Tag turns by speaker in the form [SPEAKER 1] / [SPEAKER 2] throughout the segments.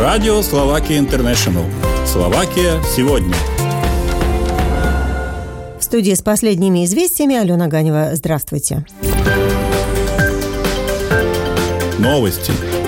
[SPEAKER 1] Радио Словакия Интернешнл. Словакия сегодня.
[SPEAKER 2] В студии с последними известиями Алена Ганева. Здравствуйте.
[SPEAKER 1] Новости.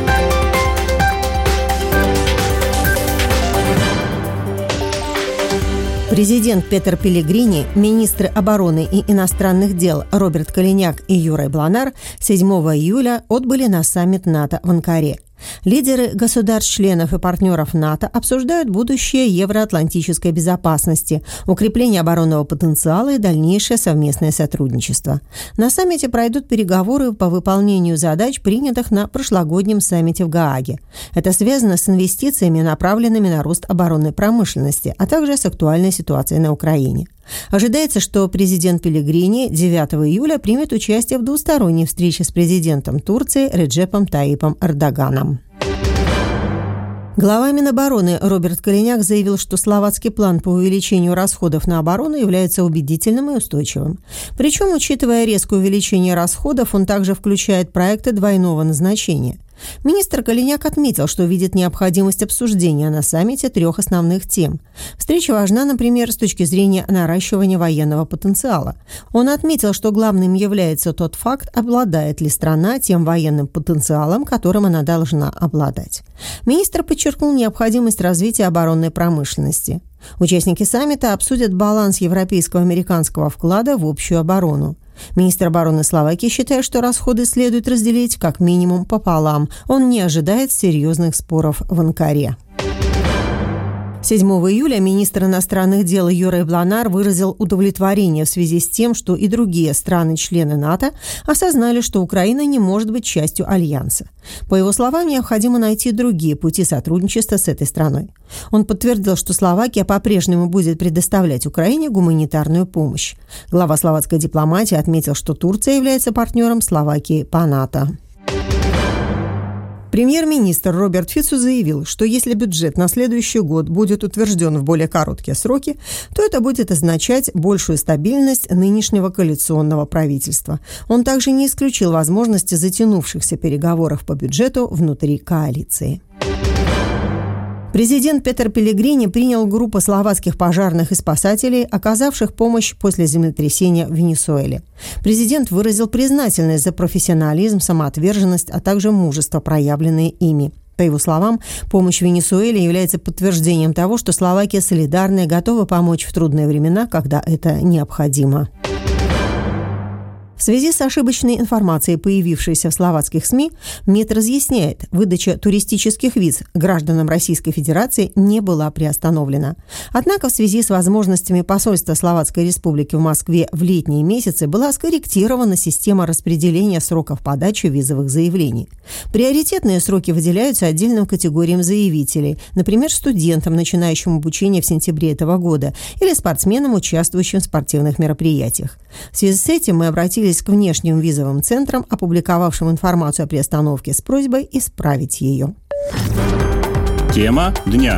[SPEAKER 2] Президент Петер Пелегрини, министры обороны и иностранных дел Роберт Калиняк и Юрай Бланар 7 июля отбыли на саммит НАТО в Анкаре. Лидеры государств-членов и партнеров НАТО обсуждают будущее евроатлантической безопасности, укрепление оборонного потенциала и дальнейшее совместное сотрудничество. На саммите пройдут переговоры по выполнению задач, принятых на прошлогоднем саммите в Гааге. Это связано с инвестициями, направленными на рост оборонной промышленности, а также с актуальной ситуацией на Украине. Ожидается, что президент Пелегрини 9 июля примет участие в двусторонней встрече с президентом Турции Реджепом Таyyипом Эрдоганом. Глава Минобороны Роберт Калиняк заявил, что словацкий план по увеличению расходов на оборону является убедительным и устойчивым. Причем, учитывая резкое увеличение расходов, он также включает проекты двойного назначения. Министр Калиняк отметил, что видит необходимость обсуждения на саммите 3 основных тем. Встреча важна, например, с точки зрения наращивания военного потенциала. Он отметил, что главным является тот факт, обладает ли страна тем военным потенциалом, которым она должна обладать. Министр подчеркнул необходимость развития оборонной промышленности. Участники саммита обсудят баланс европейского и американского вклада в общую оборону. Министр обороны Словакии считает, что расходы следует разделить как минимум пополам. Он не ожидает серьезных споров в Анкаре. 7 июля министр иностранных дел Юрай Бланар выразил удовлетворение в связи с тем, что и другие страны-члены НАТО осознали, что Украина не может быть частью Альянса. По его словам, необходимо найти другие пути сотрудничества с этой страной. Он подтвердил, что Словакия по-прежнему будет предоставлять Украине гуманитарную помощь. Глава словацкой дипломатии отметил, что Турция является партнером Словакии по НАТО. Премьер-министр Роберт Фицо заявил, что если бюджет на следующий год будет утвержден в более короткие сроки, то это будет означать большую стабильность нынешнего коалиционного правительства. Он также не исключил возможности затянувшихся переговоров по бюджету внутри коалиции. Президент Петер Пелегрини принял группу словацких пожарных и спасателей, оказавших помощь после землетрясения в Венесуэле. Президент выразил признательность за профессионализм, самоотверженность, а также мужество, проявленные ими. По его словам, помощь Венесуэле является подтверждением того, что Словакия солидарна и готова помочь в трудные времена, когда это необходимо. В связи с ошибочной информацией, появившейся в словацких СМИ, МИД разъясняет, выдача туристических виз гражданам Российской Федерации не была приостановлена. Однако в связи с возможностями посольства Словацкой Республики в Москве в летние месяцы была скорректирована система распределения сроков подачи визовых заявлений. Приоритетные сроки выделяются отдельным категориям заявителей, например, студентам, начинающим обучение в сентябре этого года, или спортсменам, участвующим в спортивных мероприятиях. В связи с этим мы обратились к внешним визовым центрам, опубликовавшим информацию о приостановке, с просьбой исправить ее.
[SPEAKER 1] Тема дня.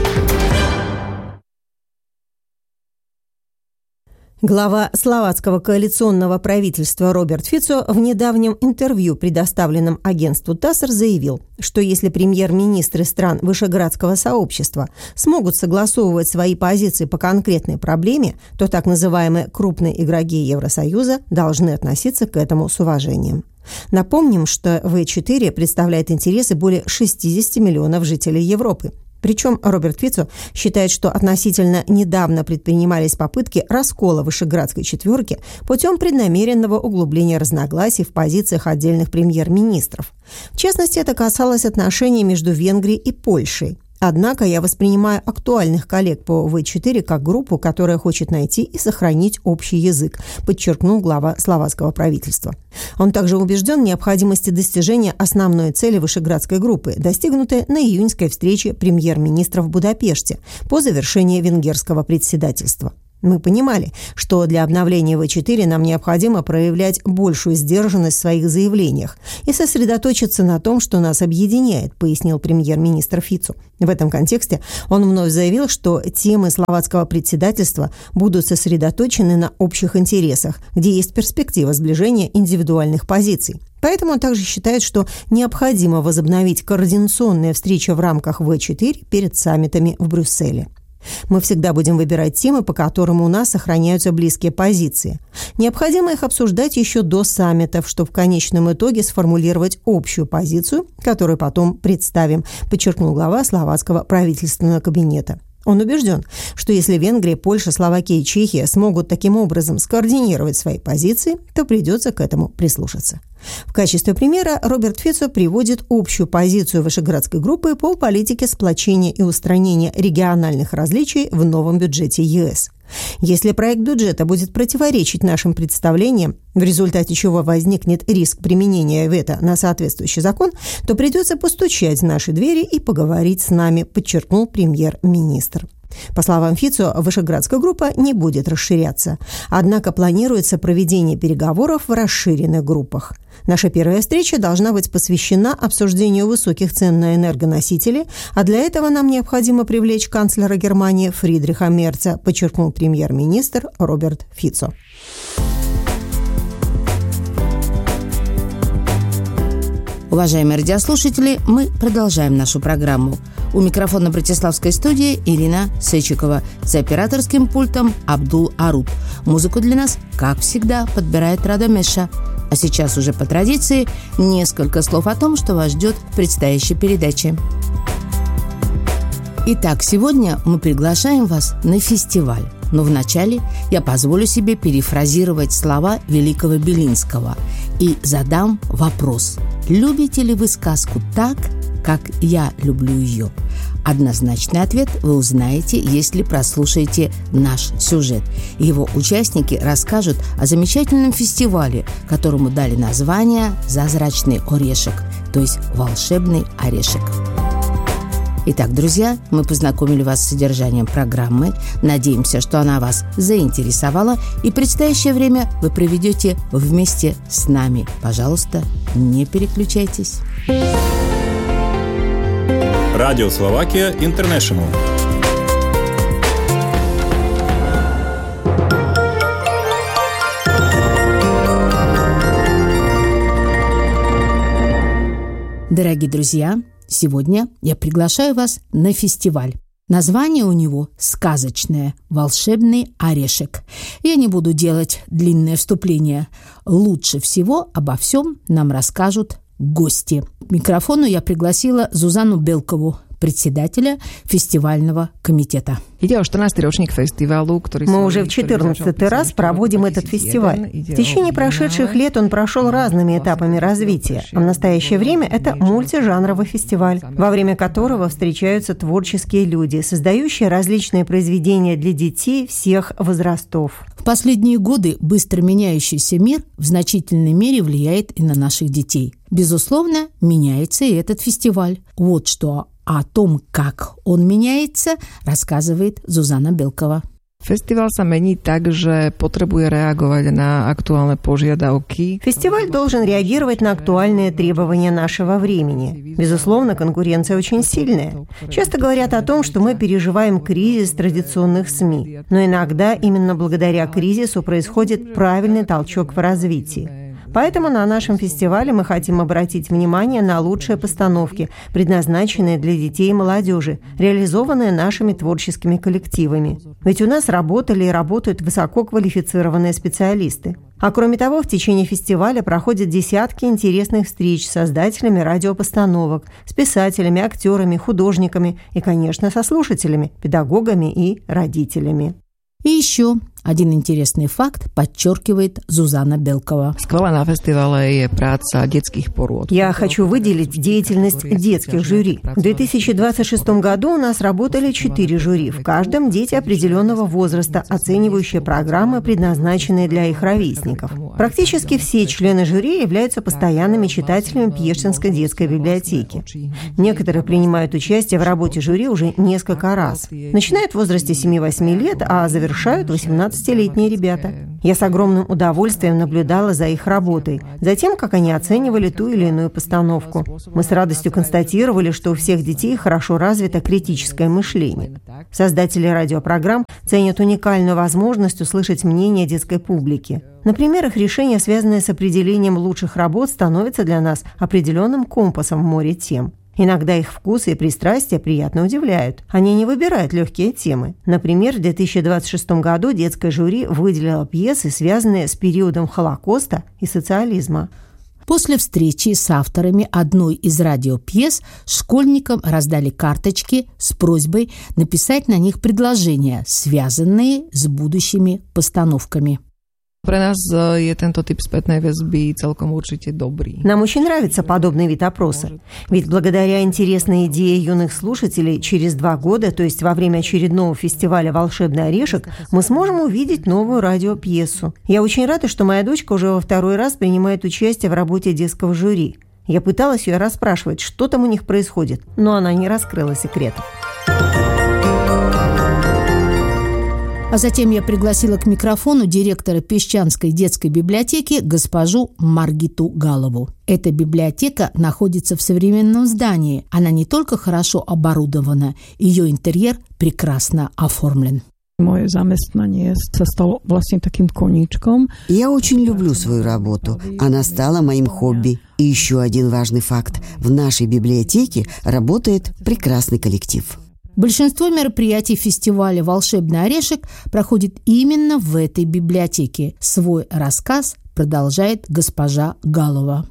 [SPEAKER 2] Глава словацкого коалиционного правительства Роберт Фицо в недавнем интервью, предоставленном агентству ТАСС, заявил, что если премьер-министры стран Вышеградского сообщества смогут согласовывать свои позиции по конкретной проблеме, то так называемые крупные игроки Евросоюза должны относиться к этому с уважением. Напомним, что В4 представляет интересы более 60 миллионов жителей Европы. Причем Роберт Фицо считает, что относительно недавно предпринимались попытки раскола Вышеградской четверки путем преднамеренного углубления разногласий в позициях отдельных премьер-министров. В частности, это касалось отношений между Венгрией и Польшей. Однако я воспринимаю актуальных коллег по В4 как группу, которая хочет найти и сохранить общий язык, подчеркнул глава словацкого правительства. Он также убежден в необходимости достижения основной цели Вышеградской группы, достигнутой на июньской встрече премьер-министров в Будапеште по завершении венгерского председательства. Мы понимали, что для обновления В4 нам необходимо проявлять большую сдержанность в своих заявлениях и сосредоточиться на том, что нас объединяет, пояснил премьер-министр Фицо. В этом контексте он вновь заявил, что темы словацкого председательства будут сосредоточены на общих интересах, где есть перспектива сближения индивидуальных позиций. Поэтому он также считает, что необходимо возобновить координационные встречи в рамках В4 перед саммитами в Брюсселе. Мы всегда будем выбирать темы, по которым у нас сохраняются близкие позиции. Необходимо их обсуждать еще до саммитов, чтобы в конечном итоге сформулировать общую позицию, которую потом представим, подчеркнул глава словацкого правительственного кабинета. Он убежден, что если Венгрия, Польша, Словакия и Чехия смогут таким образом скоординировать свои позиции, то придется к этому прислушаться. В качестве примера Роберт Фицо приводит общую позицию Вышеградской группы по политике сплочения и устранения региональных различий в новом бюджете ЕС. Если проект бюджета будет противоречить нашим представлениям, в результате чего возникнет риск применения вето на соответствующий закон, то придется постучать в наши двери и поговорить с нами, подчеркнул премьер-министр. По словам Фицо, Вышеградская группа не будет расширяться. Однако планируется проведение переговоров в расширенных группах. Наша первая встреча должна быть посвящена обсуждению высоких цен на энергоносители, а для этого нам необходимо привлечь канцлера Германии Фридриха Мерца, подчеркнул премьер-министр Роберт Фицо.
[SPEAKER 3] Уважаемые радиослушатели, мы продолжаем нашу программу. У микрофона Братиславской студии Ирина Сечикова. За операторским пультом Абдул Арут. Музыку для нас, как всегда, подбирает Радо Меша. А сейчас уже по традиции несколько слов о том, что вас ждет в предстоящей передаче. Итак, сегодня мы приглашаем вас на фестиваль. Но вначале я позволю себе перефразировать слова великого Белинского и задам вопрос. Любите ли вы сказку так, как я люблю ее? Однозначный ответ вы узнаете, если прослушаете наш сюжет. Его участники расскажут о замечательном фестивале, которому дали название «Зазрачный орешек», то есть «Волшебный орешек». Итак, друзья, мы познакомили вас с содержанием программы. Надеемся, что она вас заинтересовала, и предстоящее время вы проведете вместе с нами. Пожалуйста, не переключайтесь.
[SPEAKER 1] Радио Словакия Интернешнл.
[SPEAKER 3] Дорогие друзья, сегодня я приглашаю вас на фестиваль. Название у него сказочное «Волшебный орешек». Я не буду делать длинное вступление. Лучше всего обо всем нам расскажут гости. К микрофону я пригласила Зузану Белкову, председателя фестивального комитета.
[SPEAKER 2] Мы уже в 14-й раз проводим этот фестиваль. В течение прошедших лет он прошел разными этапами развития. А в настоящее время это мультижанровый фестиваль, во время которого встречаются творческие люди, создающие различные произведения для детей всех возрастов.
[SPEAKER 3] В последние годы быстро меняющийся мир в значительной мере влияет и на наших детей. Безусловно, меняется и этот фестиваль. Вот что о том, как он меняется, рассказывает Зузана Белкова.
[SPEAKER 4] Festival sa mení tak, že potrebuje reagovať na aktuálne požiadavky.
[SPEAKER 2] Фестиваль должен реагировать на актуальные требования нашего времени. Безусловно, конкуренция очень сильная. Часто говорят о том, что мы переживаем кризис традиционных СМИ. Но иногда именно благодаря кризису происходит правильный толчок в развитии. Поэтому на нашем фестивале мы хотим обратить внимание на лучшие постановки, предназначенные для детей и молодежи, реализованные нашими творческими коллективами. Ведь у нас работали и работают высококвалифицированные специалисты. А кроме того, в течение фестиваля проходят десятки интересных встреч с создателями радиопостановок, с писателями, актерами, художниками и, конечно, со слушателями, педагогами и родителями.
[SPEAKER 3] И еще Один интересный факт подчеркивает Зузана Белкова.
[SPEAKER 4] Skvelé na festivale je práca детских пород.
[SPEAKER 2] Я хочу выделить деятельность детских жюри. В 2026 году у нас работали 4 жюри. В каждом дети определенного возраста, оценивающие программы, предназначенные для их ровесников. Практически все члены жюри являются постоянными читателями Пьештинской детской библиотеки. Некоторые принимают участие в работе жюри уже несколько раз. Начинают в возрасте 7-8 лет, а завершают 18-летние ребята. Я с огромным удовольствием наблюдала за их работой, за тем, как они оценивали ту или иную постановку. Мы с радостью констатировали, что у всех детей хорошо развито критическое мышление. Создатели радиопрограмм ценят уникальную возможность услышать мнение детской публики. Например, их решения, связанные с определением лучших работ, становятся для нас определенным компасом в море тем. Иногда их вкусы и пристрастия приятно удивляют. Они не выбирают легкие темы. Например, в 2026 году детское жюри выделило пьесы, связанные с периодом Холокоста и социализма.
[SPEAKER 3] После встречи с авторами одной из радиопьес школьникам раздали карточки с просьбой написать на них предложения, связанные с будущими постановками.
[SPEAKER 4] Pre nás je tento typ spätnej väzby celkom určite dobrý.
[SPEAKER 2] Нам очень нравится подобный вид опроса. Ведь благодаря интересной идее юных слушателей через 2 года, то есть во время очередного фестиваля «Волшебный орешек», мы сможем увидеть новую радиопьесу. Я очень рада, что моя дочка уже во 2-й раз принимает участие в работе детского жюри. Я пыталась ее расспрашивать, что там у них происходит, но она не раскрыла секретов.
[SPEAKER 3] А затем я пригласила к микрофону директора Песчанской детской библиотеки госпожу Маргиту Галову. Эта библиотека находится в современном здании. Она не только хорошо оборудована, ее интерьер прекрасно оформлен.
[SPEAKER 5] Moje zamestnanie sa stalo vlastne takým koníčkom.
[SPEAKER 6] Я очень люблю свою работу. Она стала моим хобби. И еще один важный факт. В нашей библиотеке работает прекрасный коллектив.
[SPEAKER 3] Большинство мероприятий фестиваля «Волшебный орешек» проходит именно в этой библиотеке. Свой рассказ продолжает госпожа Галова.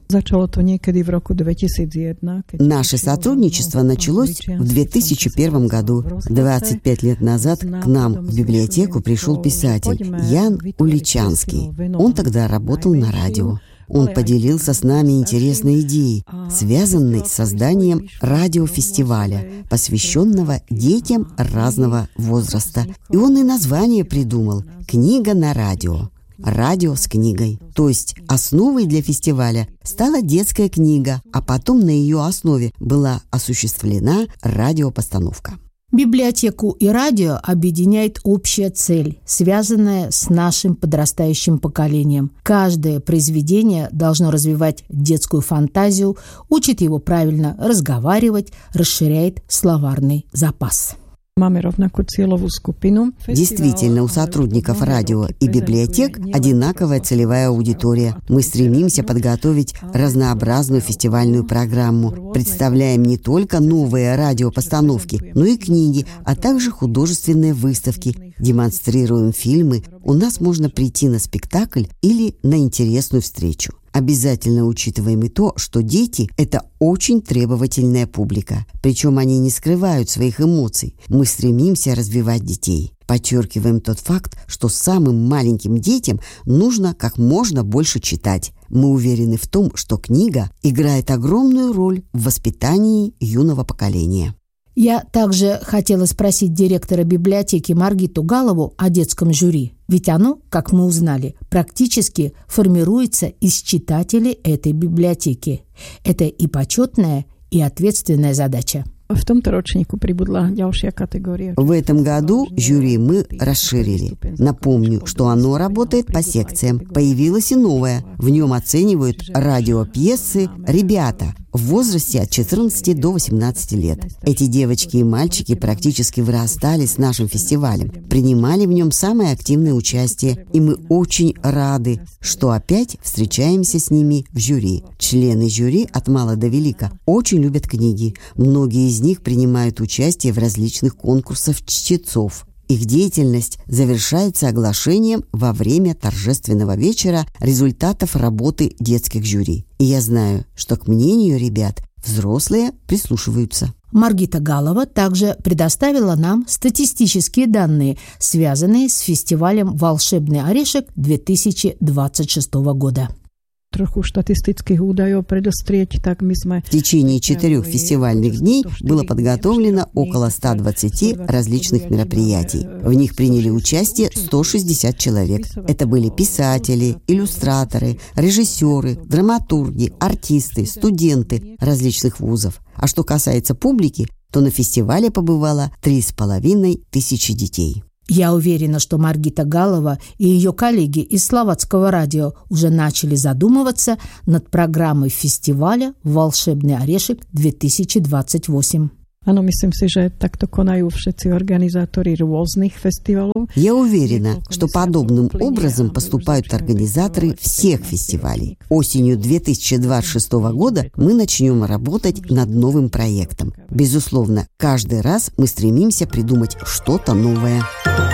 [SPEAKER 6] Наше сотрудничество началось в 2001 году. 25 лет назад к нам в библиотеку пришел писатель Ян Уличанский. Он тогда работал на радио. Он поделился с нами интересной идеей, связанной с созданием радиофестиваля, посвященного детям разного возраста. И он и название придумал «Книга на радио». Радио с книгой. То есть основой для фестиваля стала детская книга, а потом на ее основе была осуществлена радиопостановка.
[SPEAKER 3] Библиотеку и радио объединяет общая цель, связанная с нашим подрастающим поколением. Каждое произведение должно развивать детскую фантазию, учит его правильно разговаривать, расширяет словарный запас.
[SPEAKER 6] Действительно, у сотрудников радио и библиотек одинаковая целевая аудитория. Мы стремимся подготовить разнообразную фестивальную программу. Представляем не только новые радиопостановки, но и книги, а также художественные выставки. Демонстрируем фильмы. У нас можно прийти на спектакль или на интересную встречу. Обязательно учитываем и то, что дети – это очень требовательная публика. Причем они не скрывают своих эмоций. Мы стремимся развивать детей. Подчеркиваем тот факт, что самым маленьким детям нужно как можно больше читать. Мы уверены в том, что книга играет огромную роль в воспитании юного поколения.
[SPEAKER 3] Я также хотела спросить директора библиотеки Маргиту Галову о детском жюри. Ведь оно, как мы узнали, практически формируется из читателей этой библиотеки. Это и почетная, и ответственная задача.
[SPEAKER 5] В tomto ročníku pribudla ďalšia kategória.
[SPEAKER 6] В этом году жюри мы расширили. Напомню, что оно работает по секциям. Появилось и новое. В нем оценивают радиопьесы «Ребята» в возрасте от 14 до 18 лет. Эти девочки и мальчики практически вырастали с нашим фестивалем, принимали в нем самое активное участие, и мы очень рады, что опять встречаемся с ними в жюри. Члены жюри от мала до велика очень любят книги. Многие из них принимают участие в различных конкурсах чтецов. Их деятельность завершается оглашением во время торжественного вечера результатов работы детских жюри. И я знаю, что к мнению ребят взрослые прислушиваются.
[SPEAKER 3] Маргита Галова также предоставила нам статистические данные, связанные с фестивалем «Волшебный орешек» 2026 года.
[SPEAKER 5] Trochu štatistických údajov predostrieť, tak my sme...
[SPEAKER 6] В течение 4 фестивальных дней было подготовлено около 120 различных мероприятий. В них приняли участие 160 человек. Это были писатели, иллюстраторы, режиссеры, драматурги, артисты, студенты различных вузов. А что касается публики, то на фестивале побывало 3500 детей.
[SPEAKER 3] Я уверена, что Маргита Галова и ее коллеги из Словацкого радио уже начали задумываться над программой фестиваля «Волшебный орешек-2028».
[SPEAKER 5] Áno, myslím si, že takto konajú všetci organizátori rôznych festivalov.
[SPEAKER 6] Я уверена, что подобным образом поступают организаторы всех фестивалей. Осенью 2026 года мы начнем работать над новым проектом. Безусловно, каждый раз мы стремимся придумать что-то новое.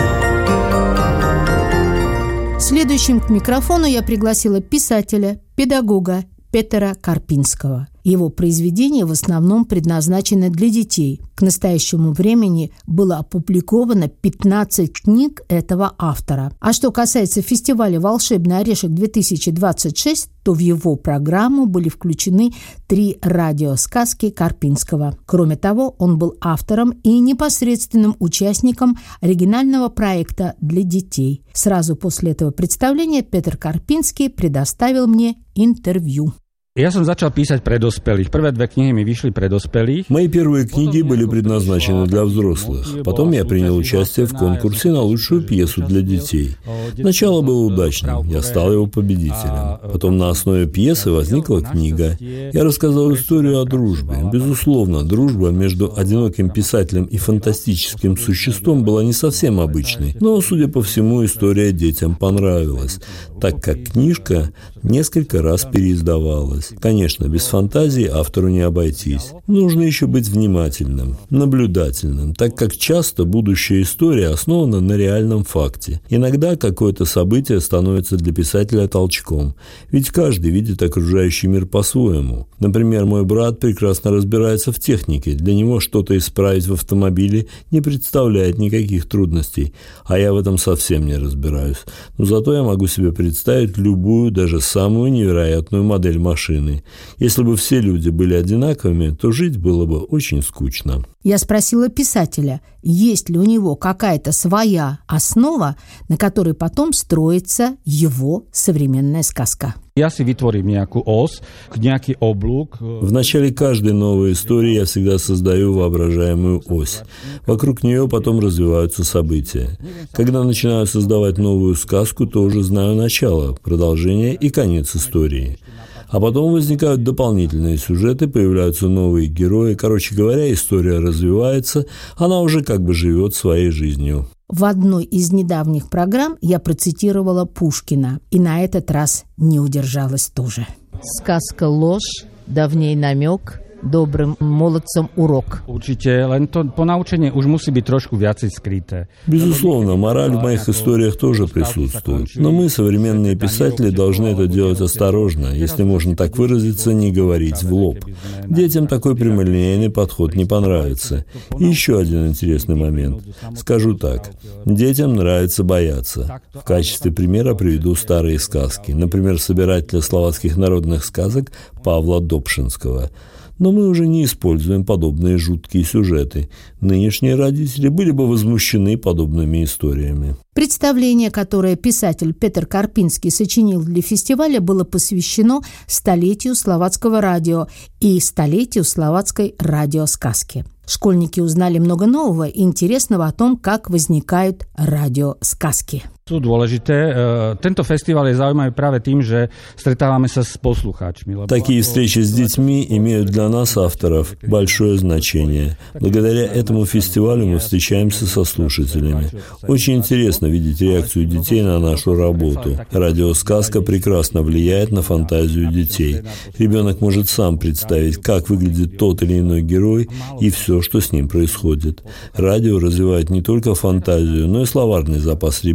[SPEAKER 3] Следующим к микрофону я пригласила писателя, педагога Петера Карпинского. Его произведения в основном предназначены для детей. К настоящему времени было опубликовано 15 книг этого автора. А что касается фестиваля «Волшебный орешек-2026», то в его программу были включены 3 радиосказки Карпинского. Кроме того, он был автором и непосредственным участником оригинального проекта для детей. Сразу после этого представления Петр Карпинский предоставил мне интервью.
[SPEAKER 7] Ja som začal písať pre dospelých. Prvé 2 knihy mi vyšli pre dospelých.
[SPEAKER 8] Мои первые книги были предназначены для взрослых. Потом я принял участие в конкурсе на лучшую пьесу для детей. Начало было удачным, я стал его победителем. Потом на основе пьесы возникла книга. Я рассказал историю о дружбе. Безусловно, дружба между одиноким писателем и фантастическим существом была не совсем обычной. Но, судя по всему, история детям понравилась, так как книжка несколько раз переиздавалась. Конечно, без фантазии автору не обойтись. Нужно еще быть внимательным, наблюдательным, так как часто будущая история основана на реальном факте. Иногда какое-то событие становится для писателя толчком, ведь каждый видит окружающий мир по-своему. Например, мой брат прекрасно разбирается в технике, для него что-то исправить в автомобиле не представляет никаких трудностей, а я в этом совсем не разбираюсь. Но зато я могу себе представить любую, даже самую невероятную модель машины. Если бы все люди были одинаковыми, то жить было бы очень скучно.
[SPEAKER 3] Я спросила писателя, есть ли у него какая-то своя основа, на которой потом строится его современная сказка.
[SPEAKER 7] Ja si vytvorím nejakú os, nejaký oblúk.
[SPEAKER 8] В начале каждой новой истории я всегда создаю воображаемую ось. Вокруг нее потом развиваются события. Когда начинаю создавать новую сказку, то уже знаю начало, продолжение и конец истории. А потом возникают дополнительные сюжеты, появляются новые герои. Короче говоря, история развивается, она уже как бы живет своей жизнью.
[SPEAKER 3] В одной из недавних программ я процитировала Пушкина, и на этот раз не удержалась тоже. Сказка ложь, давней намек, добрым молодцам урок.
[SPEAKER 7] Určite, len to ponaučenie už musí byť trošku viacej skryté.
[SPEAKER 8] Безусловно, мораль в моих историях тоже присутствует. Но мы, современные писатели, должны это делать осторожно, если можно так выразиться, не говорить в лоб. Детям такой прямолинейный подход не понравится. И еще один интересный момент. Скажу так. Детям нравится бояться. В качестве примера приведу старые сказки. Например, собирателя словацких народных сказок Павла Добшинского. Но мы уже не используем подобные жуткие сюжеты. Нынешние родители были бы возмущены подобными историями.
[SPEAKER 3] Представление, которое писатель Петр Карпинский сочинил для фестиваля, было посвящено столетию словацкого радио и столетию словацкой радиосказки. Школьники узнали много нового и интересного о том, как возникают радиосказки.
[SPEAKER 7] Sú dôležité. Tento festival je zaujímavý práve tým, že stretávame sa s poslucháčmi.
[SPEAKER 8] Такие встречи с детьми имеют для нас, авторов, большое значение. Благодаря этому фестивалю мы встречаемся со слушателями. Очень интересно видеть реакцию детей на нашу работу. Радиосказка прекрасно влияет на фантазию детей. Ребенок может сам представить, как выглядит тот или иной герой и все, что с ним происходит. Радио развивает не только фантазию, но и словарный запас ребенка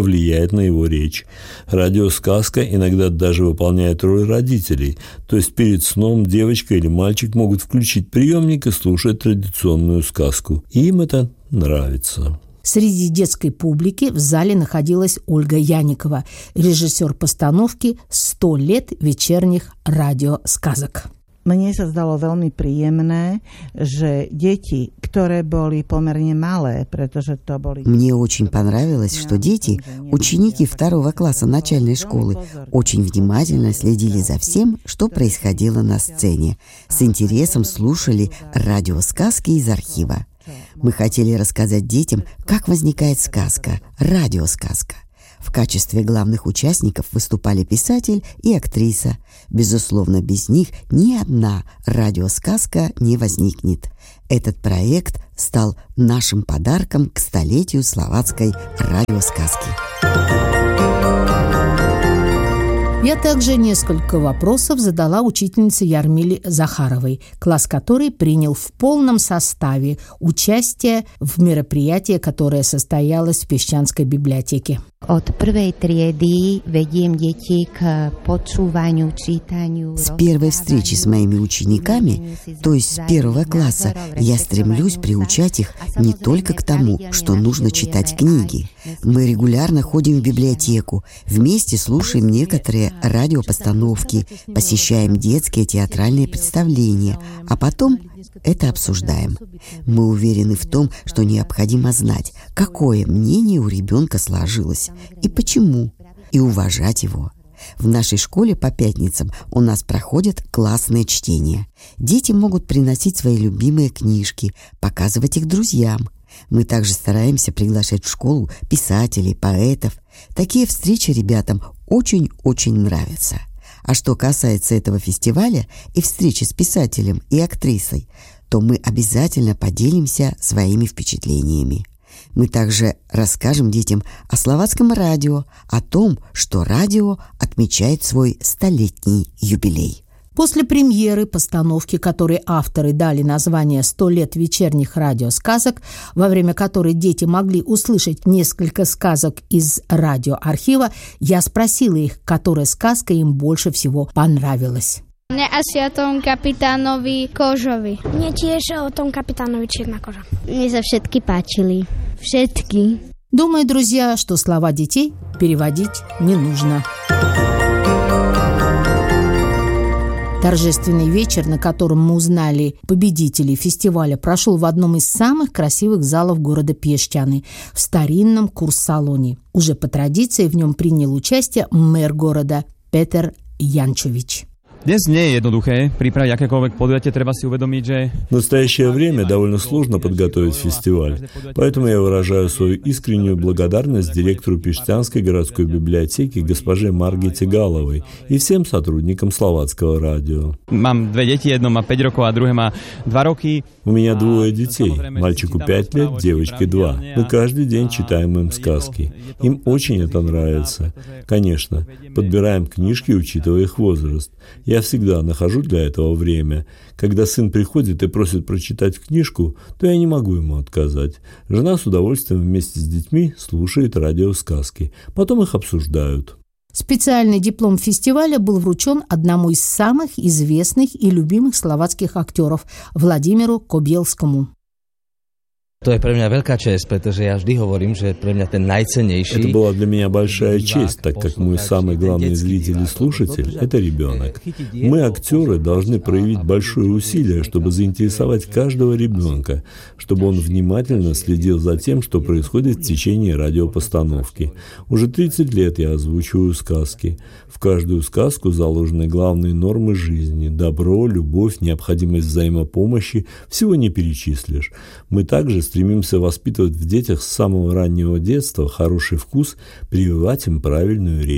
[SPEAKER 8] влияет на его речь. Радиосказка иногда даже выполняет роль родителей, то есть перед сном девочка или мальчик могут включить приемник и слушать традиционную сказку. И им это нравится.
[SPEAKER 3] Среди детской публики в зале находилась Ольга Яникова, режиссер постановки «100 лет вечерних радиосказок».
[SPEAKER 9] Mne sa zdalo veľmi príjemné, že deti, ktoré boli pomerne malé, pretože to boli...
[SPEAKER 6] Мне очень понравилось, что дети, ученики 2 класса начальной школы, очень внимательно следили за всем, что происходило на сцене. С интересом слушали радиосказки из архива. Мы хотели рассказать детям, как возникает сказка, радиосказка. В качестве главных участников выступали писатель и актриса. Безусловно, без них ни одна радиосказка не возникнет. Этот проект стал нашим подарком к 100-летию словацкой радиосказки.
[SPEAKER 3] Я также несколько вопросов задала учительнице Ярмиле Захаровой, класс которой принял в полном составе участие в мероприятии, которое состоялось в Песчанской библиотеке.
[SPEAKER 10] Od prvej triedy vediem deti k počúvaniu, čítaniu.
[SPEAKER 6] С первой встречи с моими учениками, то есть с 1 класса, я стремлюсь приучать их не только к тому, что нужно читать книги. Мы регулярно ходим в библиотеку, вместе слушаем некоторые радиопостановки, посещаем детские театральные представления, а потом это обсуждаем. Мы уверены в том, что необходимо знать, какое мнение у ребенка сложилось и почему, и уважать его. В нашей школе по пятницам у нас проходят классные чтения. Дети могут приносить свои любимые книжки, показывать их друзьям. Мы также стараемся приглашать в школу писателей, поэтов. Такие встречи ребятам очень-очень нравятся. А что касается этого фестиваля и встречи с писателем и актрисой, то мы обязательно поделимся своими впечатлениями. Мы также расскажем детям о словацком радио, о том, что радио отмечает свой 100-летний юбилей.
[SPEAKER 3] После премьеры постановки, которой авторы дали название «100 лет вечерних радиосказок», во время которой дети могли услышать несколько сказок из радиоархива, я спросила их, которая сказка им больше всего понравилась.
[SPEAKER 11] Mne asi o tom kapitánovi Kožovi.
[SPEAKER 12] Mne tiež o tom kapitánovi Čierna koža.
[SPEAKER 11] Mne sa všetky páčili. Všetky.
[SPEAKER 3] Думаю, друзья, что слова детей переводить не нужно. Торжественный вечер, на котором мы узнали победителей фестиваля, прошел в одном из самых красивых залов города Пещаны, в старинном курс-салоне. Уже по традиции в нем принял участие мэр города Петер Янчович.
[SPEAKER 13] Dnes nie je jednoduché pripraviť akékoľvek podujatie, treba si uvedomiť, že...
[SPEAKER 8] В настоящее время довольно сложно подготовить фестиваль, поэтому я выражаю свою искреннюю благодарность директору Пещанской городской библиотеки госпоже Маргите Галовой и всем сотрудникам словацкого радио.
[SPEAKER 13] Mám dve deti, jedno má 5 rokov a druhé má 2 roky.
[SPEAKER 8] У меня 2 детей, мальчику 5 лет, девочке 2. Мы каждый день читаем им сказки. Им очень это нравится. Конечно, подбираем книжки, учитывая их возраст. Я всегда нахожу для этого время. Когда сын приходит и просит прочитать книжку, то я не могу ему отказать. Жена с удовольствием вместе с детьми слушает радиосказки. Потом их обсуждают.
[SPEAKER 3] Специальный диплом фестиваля был вручен одному из самых известных и любимых словацких актеров Владимиру Кобелскому.
[SPEAKER 14] To je pre mňa veľká česť, pretože ja vždy hovorím, že pre mňa ten najcennejší...
[SPEAKER 8] Это была для меня большая честь, так как мой самый главный зритель и слушатель – это ребенок. Мы, актеры, должны проявить большое усилие, чтобы заинтересовать каждого ребенка, чтобы он внимательно следил за тем, что происходит в течение радиопостановки. Уже 30 лет я озвучиваю сказки. В каждую сказку заложены главные нормы жизни – добро, любовь, необходимость взаимопомощи – всего не перечислишь. Мы также стремимся воспитывать в детях с самого раннего детства хороший вкус, прививать им правильную речь.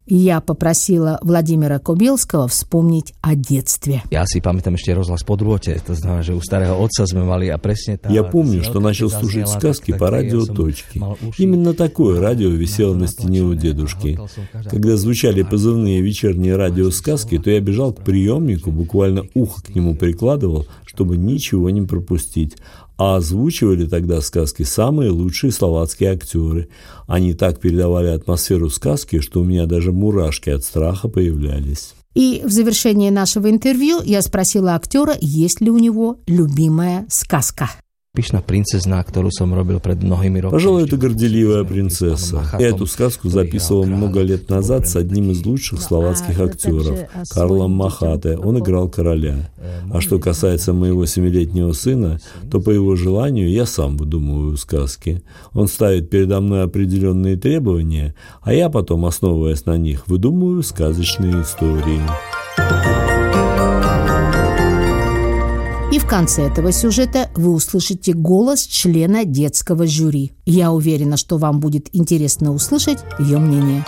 [SPEAKER 3] Я попросила Владимира Кобилского вспомнить о детстве.
[SPEAKER 14] Ja si pamätám ešte rozhlas po drôte, to znamená, že u starého otca sme mali a presne tá...
[SPEAKER 8] Я помню, что начал слушать сказки по радио «Точки». Именно такое радио висело на стене у дедушки. Когда звучали позывные вечерние радиосказки, то я бежал к приемнику, буквально ухо к нему прикладывал, чтобы ничего не пропустить. А озвучивали тогда сказки самые лучшие словацкие актеры. Они так передавали атмосферу сказки, что у меня даже мурашки от страха появлялись.
[SPEAKER 3] И в завершении нашего интервью я спросила актера, есть ли у него любимая сказка.
[SPEAKER 14] Pyšná princezna, ktorú som robil pred mnohými rokmi.
[SPEAKER 8] Пожалуй, это горделивая принцесса. Эту сказку записывал много лет назад с одним из лучших словацких актеров, Карлом Махате. Он играл короля. А что касается моего 7-летнего сына, то по его желанию я сам выдумываю сказки. Он ставит передо мной определенные требования, а я потом, основываясь на них, выдумываю сказочные истории.
[SPEAKER 3] И в конце этого сюжета вы услышите голос члена детского жюри. Я уверена, что вам будет интересно услышать ее мнение.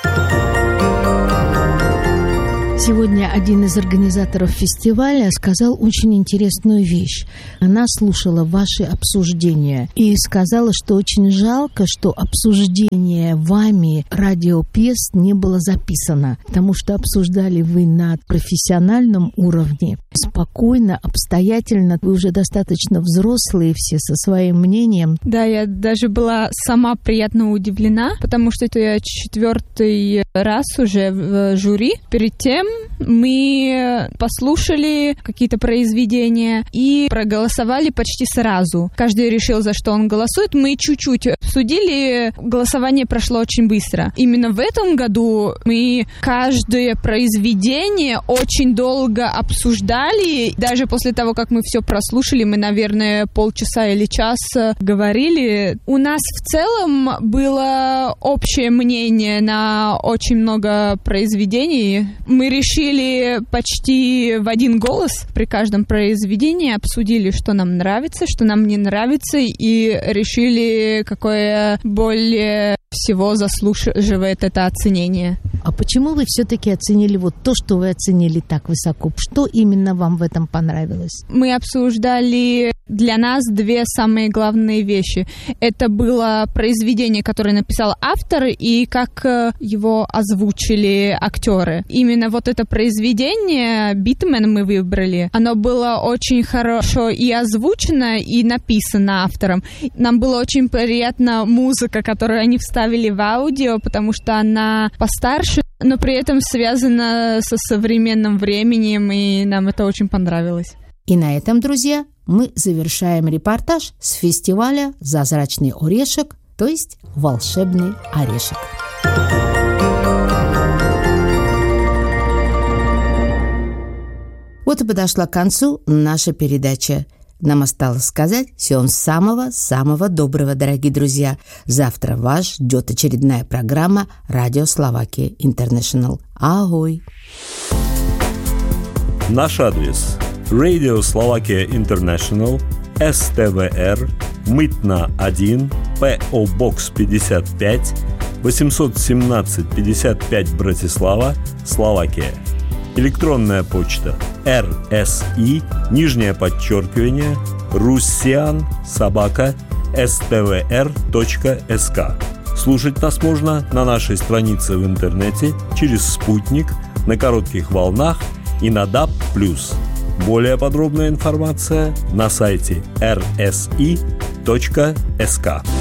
[SPEAKER 3] Сегодня один из организаторов фестиваля сказал очень интересную вещь. Она слушала ваши обсуждения и сказала, что очень жалко, что обсуждение вами радиопьес не было записано, потому что обсуждали вы на профессиональном уровне, спокойно, обстоятельно. Вы уже достаточно взрослые все со своим мнением.
[SPEAKER 15] Да, я даже была сама приятно удивлена, потому что это я 4-й раз уже в жюри. Перед тем мы послушали какие-то произведения и проголосовали почти сразу. Каждый решил, за что он голосует. Мы чуть-чуть обсудили, голосование прошло очень быстро. Именно в этом году мы каждое произведение очень долго обсуждали. Даже после того, как мы все прослушали, мы, наверное, полчаса или час говорили. У нас в целом было общее мнение на очень много произведений. Мы решили почти в один голос при каждом произведении, обсудили, что нам нравится, что нам не нравится, и решили, какое более всего заслуживает это оценение.
[SPEAKER 3] А почему вы все-таки оценили вот то, что вы оценили так высоко? Что именно вам в этом понравилось?
[SPEAKER 15] Мы обсуждали для нас 2 самые главные вещи. Это было произведение, которое написал автор, и как его озвучили актеры. Именно вот это произведение «Битмен» мы выбрали. Оно было очень хорошо и озвучено, и написано автором. Нам было очень приятна музыка, которую они вставили в аудио, потому что она постарше, но при этом связана со современным временем, и нам это очень понравилось.
[SPEAKER 3] И на этом, друзья, мы завершаем репортаж с фестиваля «Зазрачный орешек», то есть «Волшебный орешек». Вот и подошла к концу наша передача. Нам осталось сказать всего самого-самого доброго, дорогие друзья. Завтра вас ждет очередная программа «Радио Словакия Интернешнл». Агой!
[SPEAKER 1] Наш адрес: Radio Slovakia International, СТВР, Мытна 1, ПО Бокс 55, 817 55 Братислава, Словакия. Электронная почта rsi_russian@stvr.sk. Слушать нас можно на нашей странице в интернете, через спутник, на коротких волнах и на DAB+. Более подробная информация на сайте rsi.sk.